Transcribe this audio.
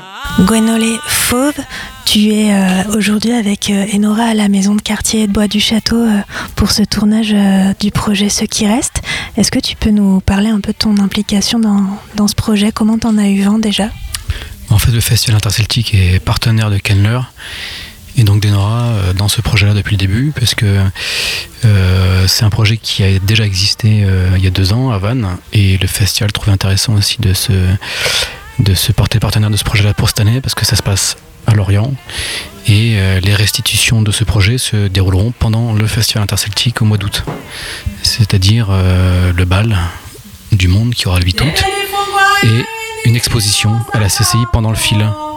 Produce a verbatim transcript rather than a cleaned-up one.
Gwenolé Fauve, tu es euh, aujourd'hui avec euh, Enora à la maison de quartier de Bois du Château euh, pour ce tournage euh, du projet Ce qui reste. Est-ce que tu peux nous parler un peu de ton implication dans, dans ce projet? Comment t'en as eu vent déjà? En fait, le Festival Interceltique est partenaire de Kenler et donc d'Enora euh, dans ce projet-là depuis le début, parce que euh, c'est un projet qui a déjà existé euh, il y a deux ans à Vannes, et le festival trouvait intéressant aussi de se, de se porter partenaire de ce projet-là pour cette année, parce que ça se passe à Lorient et euh, les restitutions de ce projet se dérouleront pendant le Festival Interceltique au mois d'août, c'est-à-dire euh, le bal du monde qui aura le huit août et une exposition à la C C I pendant le fil.